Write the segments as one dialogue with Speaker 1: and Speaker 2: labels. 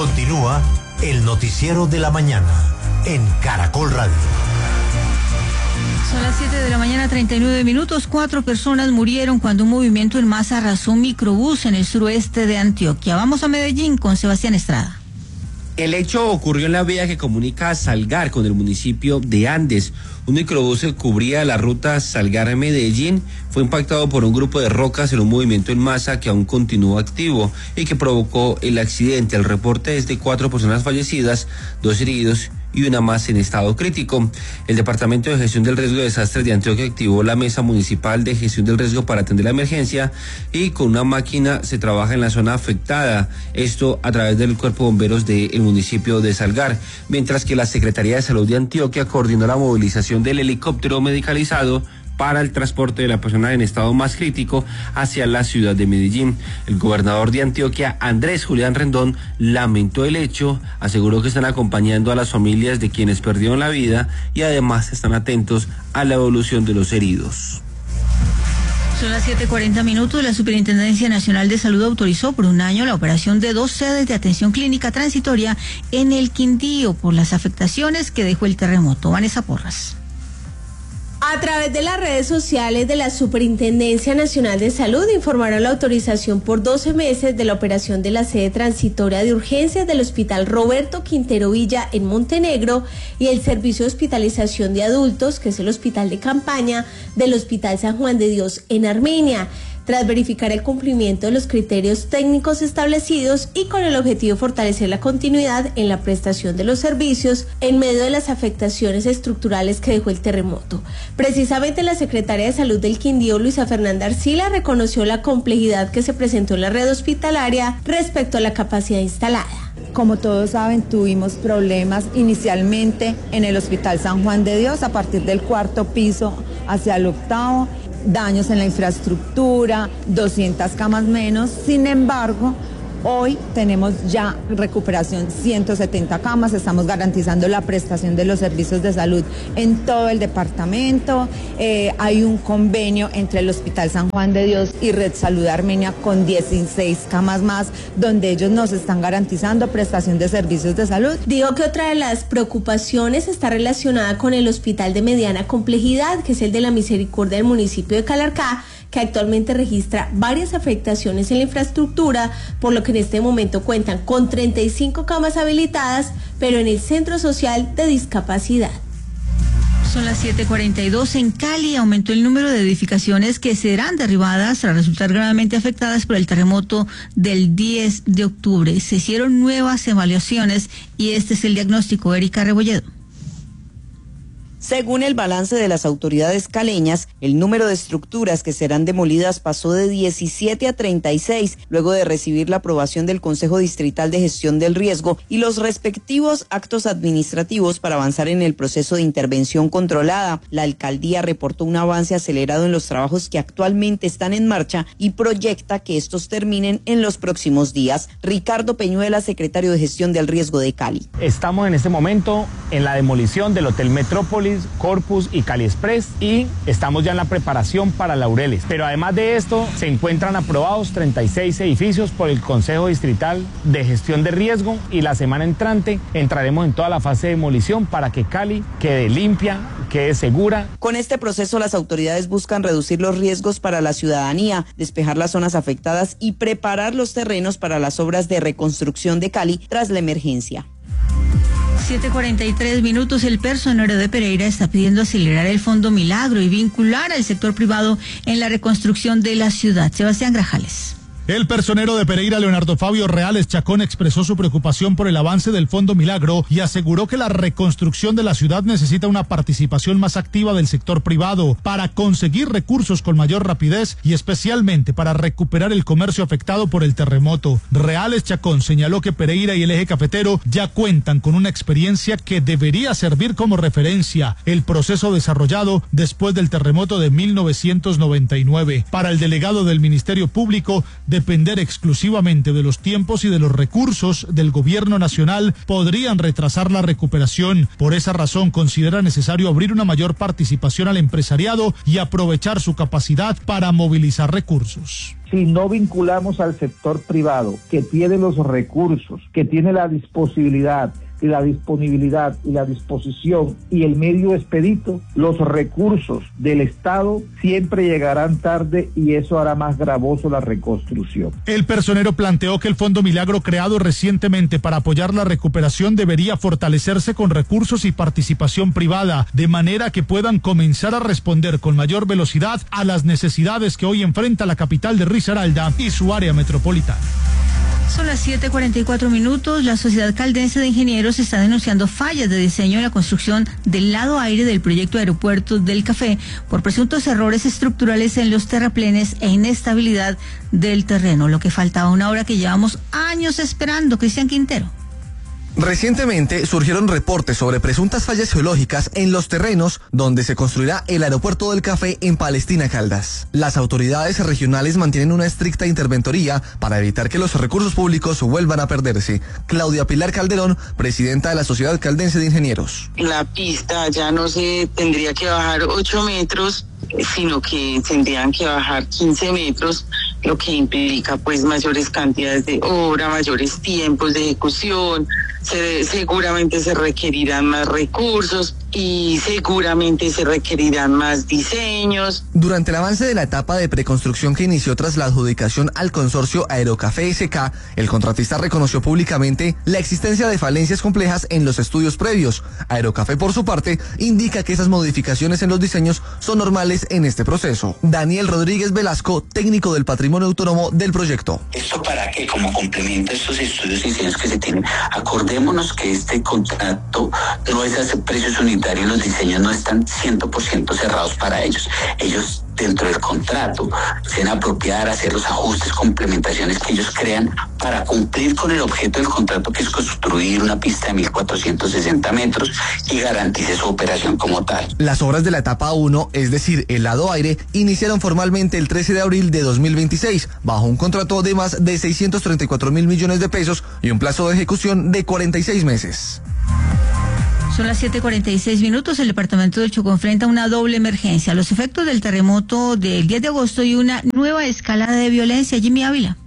Speaker 1: Continúa el noticiero de la mañana en Caracol Radio.
Speaker 2: Son las 7 de la mañana, 39 minutos. 4 personas murieron cuando un movimiento en masa arrasó un microbús en el suroeste de Antioquia. Vamos a Medellín con Sebastián Estrada.
Speaker 3: El hecho ocurrió en la vía que comunica a Salgar con el municipio de Andes. Un microbús que cubría la ruta Salgar-Medellín fue impactado por un grupo de rocas en un movimiento en masa que aún continúa activo y que provocó el accidente. El reporte es de 4 personas fallecidas, 2 heridos y una más en estado crítico. El Departamento de Gestión del Riesgo de Desastres de Antioquia activó la Mesa Municipal de Gestión del Riesgo para atender la emergencia y con una máquina se trabaja en la zona afectada, esto a través del Cuerpo de Bomberos del municipio de Salgar, mientras que la Secretaría de Salud de Antioquia coordinó la movilización del helicóptero medicalizado para el transporte de la persona en estado más crítico hacia la ciudad de Medellín. El gobernador de Antioquia, Andrés Julián Rendón, lamentó el hecho, aseguró que están acompañando a las familias de quienes perdieron la vida y además están atentos a la evolución de los heridos.
Speaker 2: Son las 7:40 minutos. La Superintendencia Nacional de Salud autorizó por un año la operación de 2 sedes de atención clínica transitoria en el Quindío por las afectaciones que dejó el terremoto. Vanessa Porras.
Speaker 4: A través de las redes sociales de la Superintendencia Nacional de Salud informaron la autorización por 12 meses de la operación de la sede transitoria de urgencias del Hospital Roberto Quintero Villa en Montenegro y el servicio de hospitalización de adultos, que es el hospital de campaña del Hospital San Juan de Dios en Armenia, tras verificar el cumplimiento de los criterios técnicos establecidos y con el objetivo de fortalecer la continuidad en la prestación de los servicios en medio de las afectaciones estructurales que dejó el terremoto. Precisamente la secretaria de Salud del Quindío, Luisa Fernanda Arcila, reconoció la complejidad que se presentó en la red hospitalaria respecto a la capacidad instalada.
Speaker 5: Como todos saben, tuvimos problemas inicialmente en el Hospital San Juan de Dios, a partir del 4º piso hacia el 8º, daños en la infraestructura, 200 camas menos. Sin embargo, hoy tenemos ya recuperación 170 camas, estamos garantizando la prestación de los servicios de salud en todo el departamento. Hay un convenio entre el Hospital San Juan de Dios y Red Salud Armenia con 16 camas más, donde ellos nos están garantizando prestación de servicios de salud.
Speaker 4: Digo que otra de las preocupaciones está relacionada con el hospital de mediana complejidad, que es el de la Misericordia del municipio de Calarcá, que actualmente registra varias afectaciones en la infraestructura, por lo que en este momento cuentan con 35 camas habilitadas, pero en el Centro Social de Discapacidad.
Speaker 2: Son las 7:42. En Cali aumentó el número de edificaciones que serán derribadas tras resultar gravemente afectadas por el terremoto del 10 de octubre. Se hicieron nuevas evaluaciones y este es el diagnóstico. Erika Rebolledo.
Speaker 6: Según el balance de las autoridades caleñas, el número de estructuras que serán demolidas pasó de 17 a 36, luego de recibir la aprobación del Consejo Distrital de Gestión del Riesgo y los respectivos actos administrativos para avanzar en el proceso de intervención controlada. La alcaldía reportó un avance acelerado en los trabajos que actualmente están en marcha y proyecta que estos terminen en los próximos días. Ricardo Peñuela, secretario de Gestión del Riesgo de Cali.
Speaker 7: Estamos en este momento en la demolición del Hotel Metrópolis, Corpus y Cali Express y estamos ya en la preparación para Laureles. Pero además de esto, se encuentran aprobados 36 edificios por el Consejo Distrital de Gestión de Riesgo y la semana entrante entraremos en toda la fase de demolición para que Cali quede limpia, quede segura.
Speaker 6: Con este proceso, las autoridades buscan reducir los riesgos para la ciudadanía, despejar las zonas afectadas y preparar los terrenos para las obras de reconstrucción de Cali tras la emergencia.
Speaker 2: 7:43 minutos. El personero de Pereira está pidiendo acelerar el Fondo Milagro y vincular al sector privado en la reconstrucción de la ciudad. Sebastián Grajales.
Speaker 8: El personero de Pereira, Leonardo Fabio Reales Chacón, expresó su preocupación por el avance del Fondo Milagro y aseguró que la reconstrucción de la ciudad necesita una participación más activa del sector privado para conseguir recursos con mayor rapidez y especialmente para recuperar el comercio afectado por el terremoto. Reales Chacón señaló que Pereira y el eje cafetero ya cuentan con una experiencia que debería servir como referencia, el proceso desarrollado después del terremoto de 1999. Para el delegado del Ministerio Público, depender exclusivamente de los tiempos y de los recursos del gobierno nacional podrían retrasar la recuperación. Por esa razón considera necesario abrir una mayor participación al empresariado y aprovechar su capacidad para movilizar recursos.
Speaker 9: Si no vinculamos al sector privado, que tiene los recursos, que tiene la disposibilidad y la disponibilidad y la disposición y el medio expedito, los recursos del Estado siempre llegarán tarde y eso hará más gravoso la reconstrucción.
Speaker 8: El personero planteó que el Fondo Milagro, creado recientemente para apoyar la recuperación, debería fortalecerse con recursos y participación privada, de manera que puedan comenzar a responder con mayor velocidad a las necesidades que hoy enfrenta la capital de Risaralda y su área metropolitana.
Speaker 2: Son las 7:44 minutos. La Sociedad Caldense de Ingenieros está denunciando fallas de diseño en la construcción del lado aire del proyecto de aeropuertos del Café por presuntos errores estructurales en los terraplenes e inestabilidad del terreno. Lo que faltaba, una obra que llevamos años esperando. Cristian Quintero.
Speaker 10: Recientemente surgieron reportes sobre presuntas fallas geológicas en los terrenos donde se construirá el aeropuerto del Café en Palestina, Caldas. Las autoridades regionales mantienen una estricta interventoría para evitar que los recursos públicos vuelvan a perderse. Claudia Pilar Calderón, presidenta de la Sociedad Caldense de Ingenieros.
Speaker 11: La pista ya no se tendría que bajar 8 metros, sino que tendrían que bajar 15 metros, lo que implica pues mayores cantidades de obra, mayores tiempos de ejecución. Seguramente se requerirán más recursos y seguramente se requerirán más diseños.
Speaker 10: Durante el avance de la etapa de preconstrucción que inició tras la adjudicación al consorcio Aerocafé SK, el contratista reconoció públicamente la existencia de falencias complejas en los estudios previos. Aerocafé, por su parte, indica que esas modificaciones en los diseños son normales en este proceso. Daniel Rodríguez Velasco, técnico del patrimonio autónomo del proyecto.
Speaker 12: ¿Esto para qué? Como complemento a estos estudios y diseños que se tienen. Acordémonos que este contrato no es hacer precios unitarios, los diseños no están 100% cerrados para ellos. Ellos dentro del contrato se van a apropiar, hacer los ajustes, complementaciones que ellos crean para cumplir con el objeto del contrato, que es construir una pista de 1.460 metros y garantice su operación como tal.
Speaker 10: Las obras de la etapa 1, es decir, el lado aire, iniciaron formalmente el 13 de abril de 2026, bajo un contrato de más de 634.000 millones de pesos y un plazo de ejecución de 46 meses.
Speaker 2: Son las 7:46 minutos. El departamento del Chocó enfrenta una doble emergencia: los efectos del terremoto del 10 de agosto y una nueva escalada de violencia. Jimmy Ávila.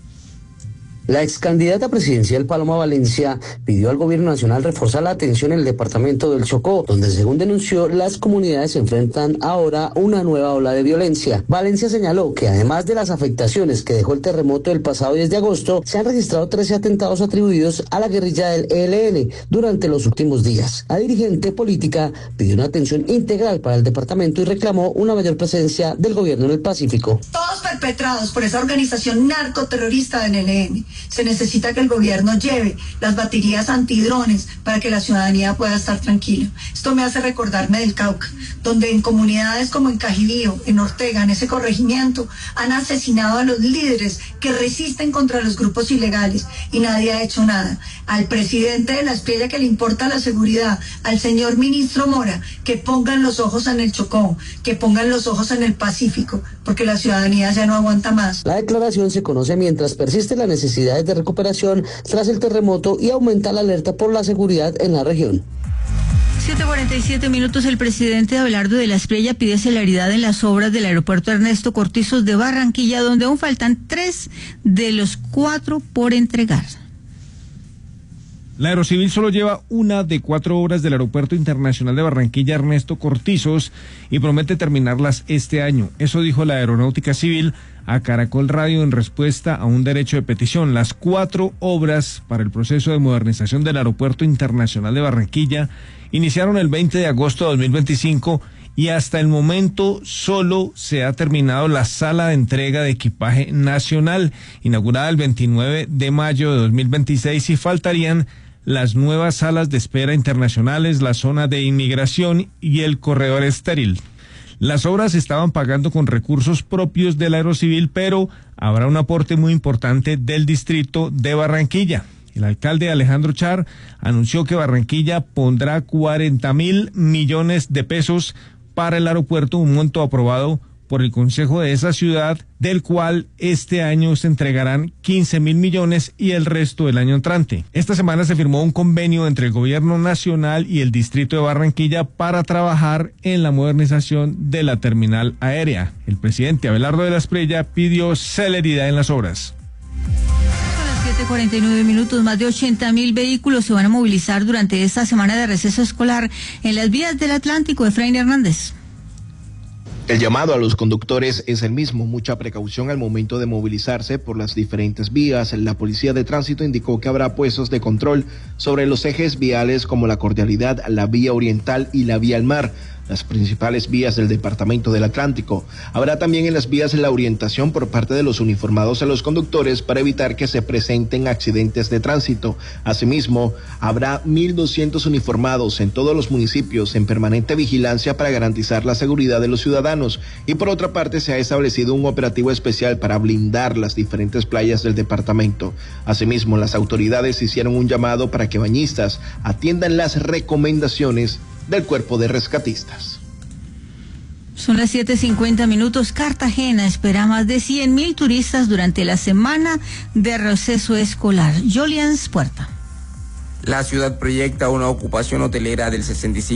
Speaker 13: La excandidata presidencial Paloma Valencia pidió al gobierno nacional reforzar la atención en el departamento del Chocó, donde, según denunció, las comunidades enfrentan ahora una nueva ola de violencia. Valencia señaló que, además de las afectaciones que dejó el terremoto del pasado 10 de agosto, se han registrado 13 atentados atribuidos a la guerrilla del ELN durante los últimos días. La dirigente política pidió una atención integral para el departamento y reclamó una mayor presencia del gobierno en el Pacífico.
Speaker 14: Todos perpetrados por esa organización narcoterrorista del ELN. Se necesita que el gobierno lleve las baterías antidrones para que la ciudadanía pueda estar tranquila. Esto me hace recordarme del Cauca, donde en comunidades como en Cajibío, en Ortega, en ese corregimiento, han asesinado a los líderes que resisten contra los grupos ilegales y nadie ha hecho nada. Al presidente de la Espriella, que le importa la seguridad, al señor ministro Mora, que pongan los ojos en el Chocó, que pongan los ojos en el Pacífico, porque la ciudadanía ya no aguanta más.
Speaker 13: La declaración se conoce mientras persiste la necesidad de recuperación tras el terremoto y aumenta la alerta por la seguridad en la región.
Speaker 2: 7:47 minutos. El presidente Abelardo de la Espriella pide celeridad en las obras del aeropuerto Ernesto Cortizos de Barranquilla, donde aún faltan 3 de los 4 por entregar.
Speaker 15: La Aerocivil solo lleva una de 4 obras del Aeropuerto Internacional de Barranquilla Ernesto Cortizos y promete terminarlas este año. Eso dijo la Aeronáutica Civil a Caracol Radio en respuesta a un derecho de petición. Las 4 obras para el proceso de modernización del Aeropuerto Internacional de Barranquilla iniciaron el 20 de agosto de 2025 y hasta el momento solo se ha terminado la sala de entrega de equipaje nacional, inaugurada el 29 de mayo de 2026, y faltarían las nuevas salas de espera internacionales, la zona de inmigración y el corredor estéril. Las obras se estaban pagando con recursos propios de la Aerocivil, pero habrá un aporte muy importante del distrito de Barranquilla. El alcalde Alejandro Char anunció que Barranquilla pondrá 40.000 millones de pesos para el aeropuerto, un monto aprobado por el Consejo de esa ciudad, del cual este año se entregarán 15.000 millones y el resto del año entrante. Esta semana se firmó un convenio entre el gobierno nacional y el distrito de Barranquilla para trabajar en la modernización de la terminal aérea. El presidente Abelardo de la Espriella pidió celeridad en las obras.
Speaker 2: 7:49 minutos, más de 80.000 vehículos se van a movilizar durante esta semana de receso escolar en las vías del Atlántico. Efraín Hernández.
Speaker 16: El llamado a los conductores es el mismo, mucha precaución al momento de movilizarse por las diferentes vías. La Policía de Tránsito indicó que habrá puestos de control sobre los ejes viales como la Cordialidad, la Vía Oriental y la Vía al Mar, las principales vías del departamento del Atlántico. Habrá también en las vías la orientación por parte de los uniformados a los conductores para evitar que se presenten accidentes de tránsito. Asimismo, habrá 1.200 uniformados en todos los municipios en permanente vigilancia para garantizar la seguridad de los ciudadanos. Y por otra parte, se ha establecido un operativo especial para blindar las diferentes playas del departamento. Asimismo, las autoridades hicieron un llamado para que bañistas atiendan las recomendaciones del cuerpo de rescatistas.
Speaker 2: Son las 7:50 minutos. Cartagena espera más de 100.000 turistas durante la semana de receso escolar. Jolians Puerta.
Speaker 17: La ciudad proyecta una ocupación hotelera del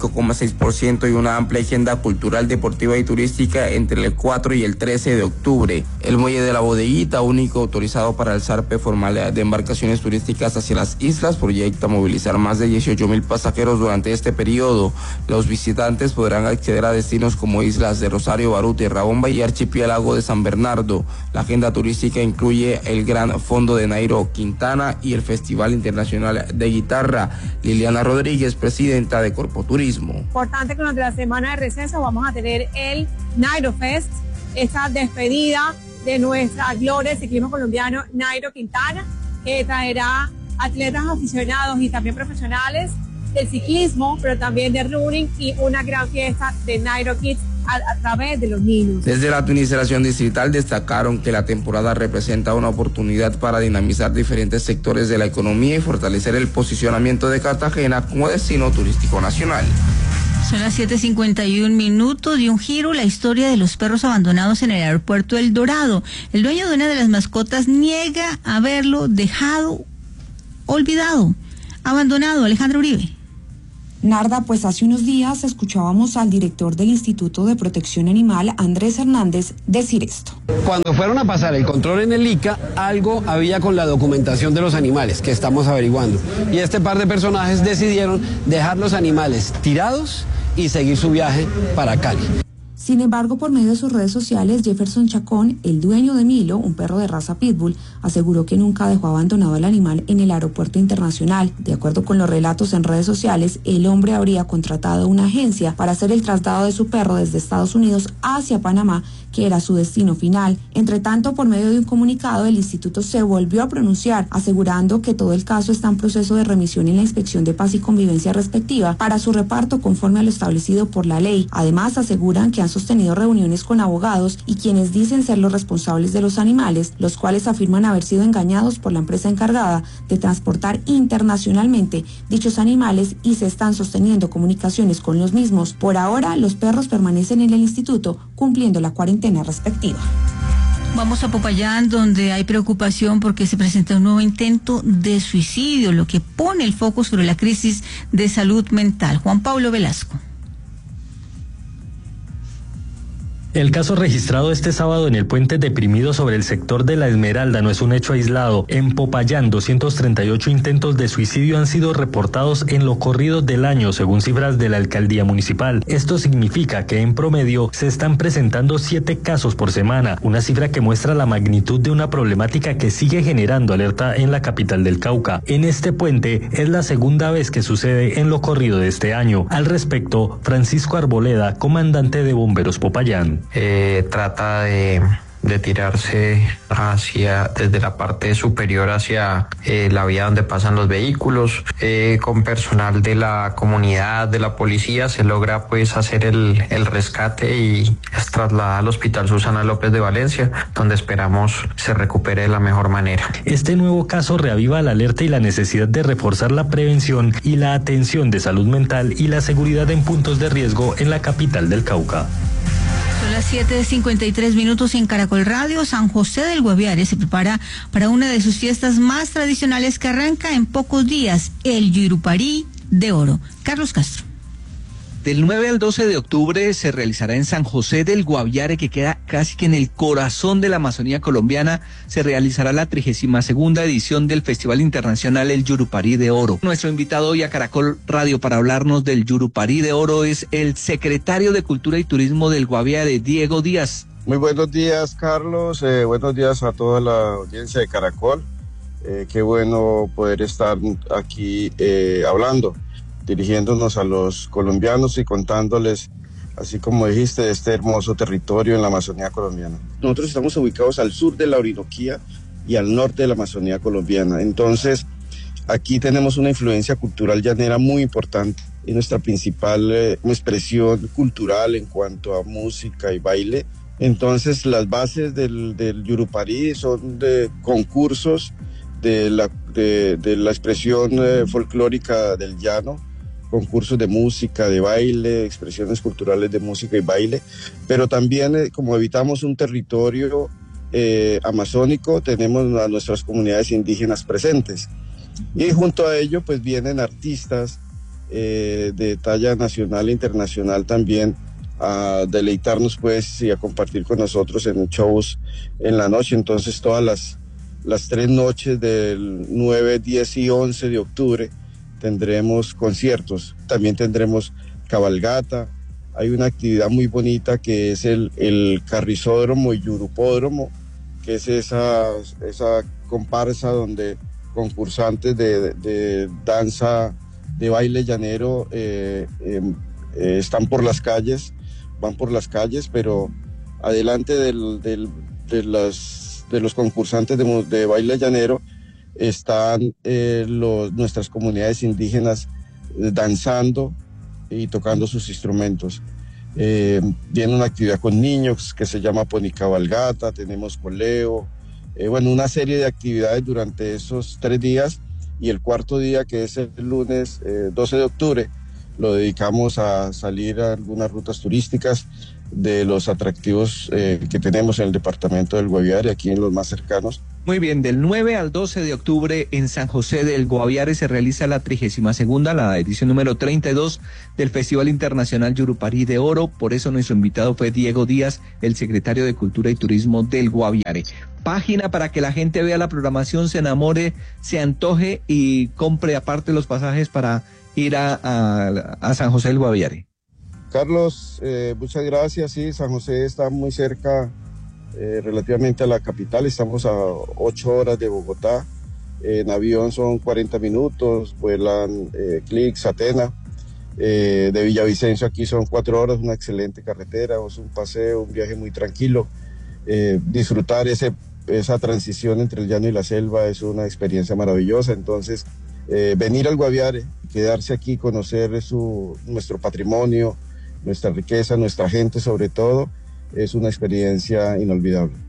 Speaker 17: 65,6% y una amplia agenda cultural, deportiva y turística entre el 4 y el 13 de octubre. El muelle de la Bodeguita, único autorizado para el zarpe formal de embarcaciones turísticas hacia las islas, proyecta movilizar más de 18.000 pasajeros durante este periodo. Los visitantes podrán acceder a destinos como islas de Rosario, Baruta, Rabomba y archipiélago de San Bernardo. La agenda turística incluye el Gran Fondo de Nairo Quintana y el Festival Internacional de Guitarra. Liliana Rodríguez, presidenta de Corpoturismo.
Speaker 18: Importante que durante la semana de receso vamos a tener el Nairo Fest, esta despedida de nuestra gloria del ciclismo colombiano Nairo Quintana, que traerá atletas aficionados y también profesionales del ciclismo, pero también de running, y una gran fiesta de Nairo Kids a través de los niños.
Speaker 17: Desde la administración distrital destacaron que la temporada representa una oportunidad para dinamizar diferentes sectores de la economía y fortalecer el posicionamiento de Cartagena como destino turístico nacional.
Speaker 2: Son las 7:51 minutos. De un giro la historia de los perros abandonados en el aeropuerto El Dorado. El dueño de una de las mascotas niega haberlo dejado olvidado, abandonado. Alejandro Uribe.
Speaker 19: Narda, pues hace unos días escuchábamos al director del Instituto de Protección Animal, Andrés Hernández, decir esto.
Speaker 20: Cuando fueron a pasar el control en el ICA, algo había con la documentación de los animales que estamos averiguando. Y este par de personajes decidieron dejar los animales tirados y seguir su viaje para Cali.
Speaker 19: Sin embargo, por medio de sus redes sociales, Jefferson Chacón, el dueño de Milo, un perro de raza pitbull, aseguró que nunca dejó abandonado al animal en el aeropuerto internacional. De acuerdo con los relatos en redes sociales, el hombre habría contratado una agencia para hacer el traslado de su perro desde Estados Unidos hacia Panamá, que era su destino final. Entre tanto, por medio de un comunicado, el instituto se volvió a pronunciar, asegurando que todo el caso está en proceso de remisión en la Inspección de Paz y Convivencia respectiva para su reparto conforme a lo establecido por la ley. Además, aseguran que han sostenido reuniones con abogados y quienes dicen ser los responsables de los animales, los cuales afirman haber sido engañados por la empresa encargada de transportar internacionalmente dichos animales, y se están sosteniendo comunicaciones con los mismos. Por ahora, los perros permanecen en el instituto cumpliendo la cuarentena respectiva.
Speaker 2: Vamos a Popayán, donde hay preocupación porque se presenta un nuevo intento de suicidio, lo que pone el foco sobre la crisis de salud mental. Juan Pablo Velasco.
Speaker 21: El caso registrado este sábado en el puente deprimido sobre el sector de La Esmeralda no es un hecho aislado. En Popayán, 238 intentos de suicidio han sido reportados en lo corrido del año, según cifras de la alcaldía municipal. Esto significa que en promedio se están presentando 7 casos por semana, una cifra que muestra la magnitud de una problemática que sigue generando alerta en la capital del Cauca. En este puente es la segunda vez que sucede en lo corrido de este año. Al respecto, Francisco Arboleda, comandante de Bomberos Popayán.
Speaker 22: Trata de tirarse desde la parte superior hacia la vía donde pasan los vehículos. Con personal de la comunidad, de la policía, se logra pues hacer el rescate y es trasladada al Hospital Susana López de Valencia, donde esperamos se recupere de la mejor manera.
Speaker 21: Este nuevo caso reaviva la alerta y la necesidad de reforzar la prevención y la atención de salud mental y la seguridad en puntos de riesgo en la capital del Cauca.
Speaker 2: Son las 7:53 en Caracol Radio. San José del Guaviare se prepara para una de sus fiestas más tradicionales que arranca en pocos días, el Yuruparí de Oro. Carlos Castro.
Speaker 1: Del 9 al 12 de octubre se realizará en San José del Guaviare, que queda casi que en el corazón de la Amazonía colombiana, se realizará la 32ª edición del Festival Internacional El Yuruparí de Oro. Nuestro invitado hoy a Caracol Radio para hablarnos del Yuruparí de Oro es el secretario de Cultura y Turismo del Guaviare, Diego Díaz.
Speaker 3: Muy buenos días, Carlos. Buenos días a toda la audiencia de Caracol. Qué bueno poder estar aquí hablando, dirigiéndonos a los colombianos y contándoles, así como dijiste, de este hermoso territorio en la Amazonía colombiana. Nosotros estamos ubicados al sur de la Orinoquía y al norte de la Amazonía colombiana. Entonces, aquí tenemos una influencia cultural llanera muy importante. Es nuestra principal expresión cultural en cuanto a música y baile. Entonces, las bases del Yuruparí son de concursos de la expresión folclórica del llano, concursos de música, de baile, expresiones culturales de música y baile, pero también como habitamos un territorio amazónico, tenemos a nuestras comunidades indígenas presentes, y junto a ello pues vienen artistas de talla nacional e internacional también a deleitarnos pues y a compartir con nosotros en shows en la noche. Entonces todas las 3 noches del 9, 10 y 11 de octubre tendremos conciertos, también tendremos cabalgata. Hay una actividad muy bonita que es el carrizódromo y yurupódromo, que es esa comparsa donde concursantes de danza, de baile llanero están por las calles, van por las calles, pero adelante de los concursantes de baile llanero están nuestras comunidades indígenas danzando y tocando sus instrumentos. Viene una actividad con niños que se llama ponicabalgata, tenemos coleo, una serie de actividades durante esos 3 días, y el cuarto día, que es el lunes 12 de octubre, lo dedicamos a salir a algunas rutas turísticas de los atractivos que tenemos en el departamento del Guaviare, aquí en los más cercanos.
Speaker 1: Muy bien, del 9 al 12 de octubre en San José del Guaviare se realiza la 32ª, la edición número 32 del Festival Internacional Yuruparí de Oro. Por eso nuestro invitado fue Diego Díaz, el secretario de Cultura y Turismo del Guaviare. Página para que la gente vea la programación, se enamore, se antoje y compre aparte los pasajes para ir a San José del Guaviare.
Speaker 3: Carlos, muchas gracias. Sí, San José está muy cerca relativamente a la capital, estamos a 8 horas de Bogotá, en avión son 40 minutos, vuelan Clix, Atena, de Villavicencio aquí son 4 horas, una excelente carretera, es un paseo, un viaje muy tranquilo. Disfrutar esa transición entre el llano y la selva es una experiencia maravillosa. Entonces venir al Guaviare, quedarse aquí, conocer nuestro patrimonio, nuestra riqueza, nuestra gente sobre todo, es una experiencia inolvidable.